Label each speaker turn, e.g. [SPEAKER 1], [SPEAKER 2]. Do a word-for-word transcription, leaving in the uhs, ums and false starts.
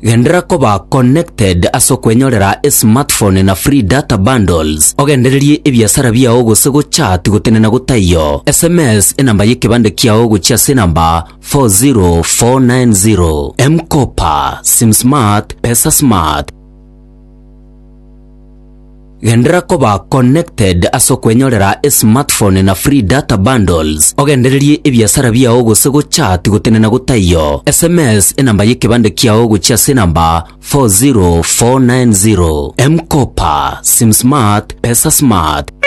[SPEAKER 1] gendera koba connected aso kwenyorera smartphone na free data bundles ogendererie ebiasara biao gose guchat gutenena gutaiyo sms enamba y'ekibande kiao gucia sinamba four zero four nine zero. M-Kopa, Sim Smart, Pesa Smart. Gendera koba connected aso kwenyorera smartphone na free data bundles ogendererie ebiasara biao gose guchat gutenena gutaiyo sms enamba y'ekibande kiao gucia sinamba four zero four nine zero. M-Kopa, Sim Smart, Pesa Smart.